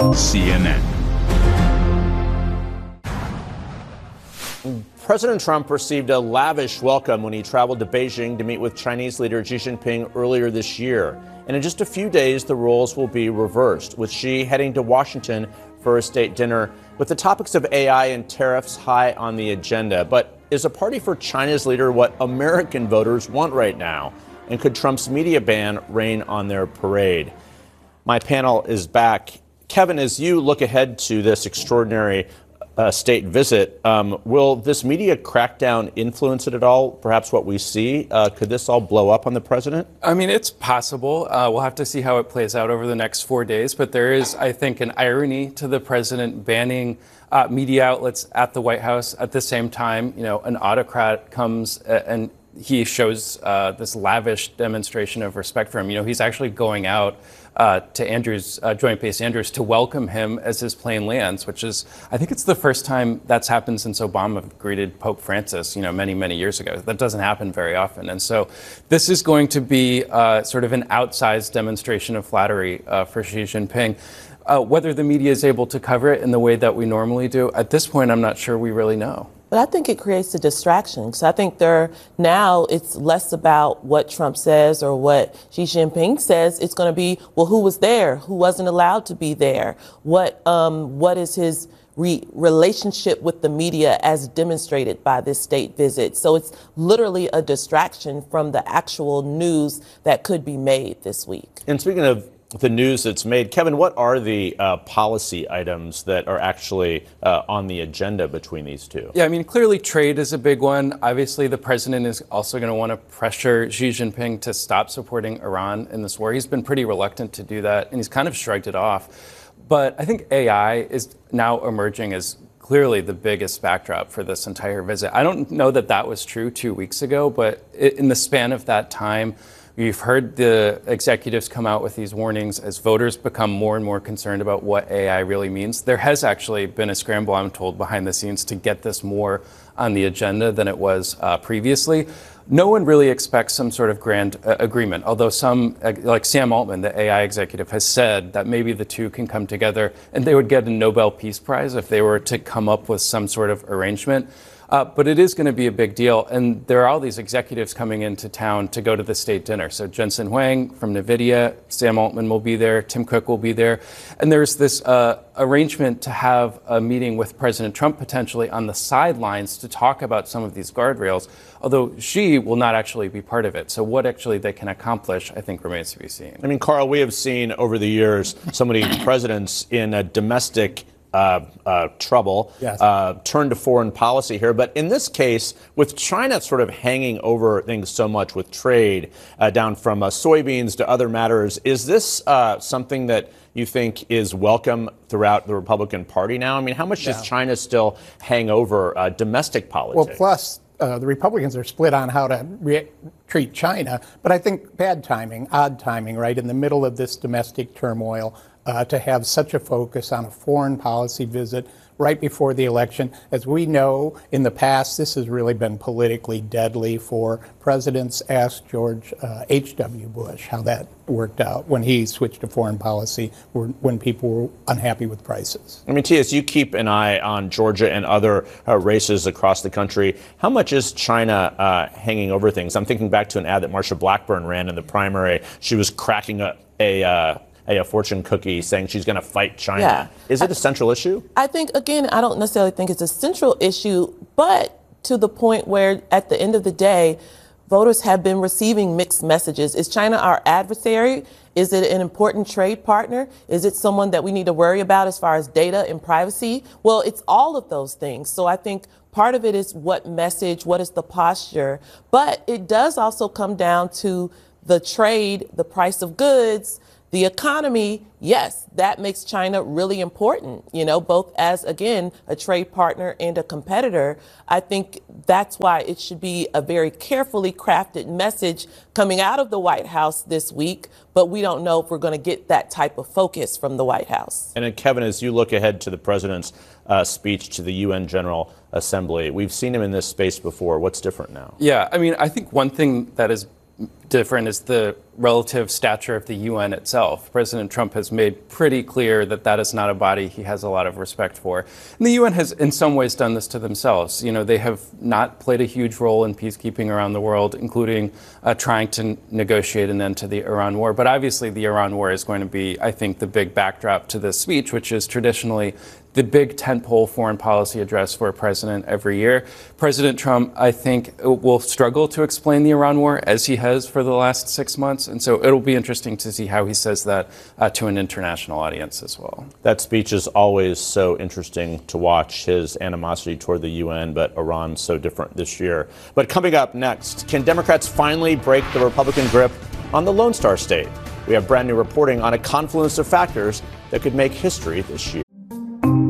CNN. President Trump received a lavish welcome when he traveled to Beijing to meet with Chinese leader Xi Jinping earlier this year. And in just a few days, the roles will be reversed, with Xi heading to Washington for a state dinner with the topics of AI and tariffs high on the agenda. But is a party for China's leader what American voters want right now? And could Trump's media ban rain on their parade? My panel is back. Kevin, as you look ahead to this extraordinary state visit, will this media crackdown influence it at all? Perhaps what we see? Could this all blow up on the president? I mean, it's possible. We'll have to see how it plays out over the next 4 days. But there is, I think, an irony to the president banning media outlets at the White House. At the same time, you know, an autocrat comes and he shows this lavish demonstration of respect for him. You know, he's actually going out to Andrews, Joint Base Andrews, to welcome him as his plane lands, which is, I think it's the first time that's happened since Obama greeted Pope Francis, you know, many, many years ago. That doesn't happen very often. And so this is going to be sort of an outsized demonstration of flattery for Xi Jinping. Whether the media is able to cover it in the way that we normally do, at this point, I'm not sure we really know. But I think it creates a distraction, because I think now it's less about what Trump says or what Xi Jinping says. It's going to be, well, who was there? Who wasn't allowed to be there? What is his relationship with the media as demonstrated by this state visit? So it's literally a distraction from the actual news that could be made this week. And speaking of the news that's made, Kevin, what are the policy items that are actually on the agenda between these two? Yeah, I mean, clearly trade is a big one. Obviously, the president is also going to want to pressure Xi Jinping to stop supporting Iran in this war. He's been pretty reluctant to do that, and he's kind of shrugged it off. But I think AI is now emerging as clearly the biggest backdrop for this entire visit. I don't know that that was true 2 weeks ago, but in the span of that time, you've heard the executives come out with these warnings as voters become more and more concerned about what AI really means. There has actually been a scramble, I'm told, behind the scenes to get this more on the agenda than it was previously. No one really expects some sort of grand agreement, although some, like Sam Altman, the AI executive, has said that maybe the two can come together and they would get a Nobel Peace Prize if they were to come up with some sort of arrangement. But it is going to be a big deal. And there are all these executives coming into town to go to the state dinner. So Jensen Huang from NVIDIA, Sam Altman will be there, Tim Cook will be there. And there's this arrangement to have a meeting with President Trump potentially on the sidelines to talk about some of these guardrails, although Xi will not actually be part of it. So what actually they can accomplish, I think, remains to be seen. I mean, Carl, we have seen over the years so many presidents in a domestic trouble, yes, turn to foreign policy here. But in this case, with China sort of hanging over things so much with trade, down from soybeans to other matters, is this something that you think is welcome throughout the Republican Party now? I mean, how much does China still hang over domestic politics? Well, plus, the Republicans are split on how to treat China. But I think bad timing, odd timing, right, in the middle of this domestic turmoil, to have such a focus on a foreign policy visit right before the election. As we know, in the past, this has really been politically deadly for presidents. Ask George H.W. Bush how that worked out when he switched to foreign policy, when people were unhappy with prices. I mean, T.S., you keep an eye on Georgia and other races across the country. How much is China hanging over things? I'm thinking back to an ad that Marsha Blackburn ran in the primary. She was cracking a fortune cookie saying she's going to fight China. Yeah. Is it a central issue? I think, again, I don't necessarily think it's a central issue, but to the point where at the end of the day, voters have been receiving mixed messages. Is China our adversary? Is it an important trade partner? Is it someone that we need to worry about as far as data and privacy? Well, it's all of those things. So I think part of it is what message, what is the posture, but it does also come down to the trade, the price of goods, the economy. Yes, that makes China really important, you know, both as, again, a trade partner and a competitor. I think that's why it should be a very carefully crafted message coming out of the White House this week, but we don't know if we're going to get that type of focus from the White House. And then, Kevin, as you look ahead to the president's speech to the UN General Assembly, we've seen him in this space before. What's different now? Yeah, I mean, I think one thing that is different is the relative stature of the UN itself. President Trump has made pretty clear that that is not a body he has a lot of respect for. And the UN has in some ways done this to themselves. You know, they have not played a huge role in peacekeeping around the world, including trying to negotiate an end to the Iran war. But obviously the Iran war is going to be, I think, the big backdrop to this speech, which is traditionally the big tentpole foreign policy address for a president every year. President Trump, I think, will struggle to explain the Iran war as he has for the last 6 months. And so it'll be interesting to see how he says that to an international audience as well. That speech is always so interesting to watch, his animosity toward the UN, but Iran so different this year. But coming up next, can Democrats finally break the Republican grip on the Lone Star State? We have brand new reporting on a confluence of factors that could make history this year.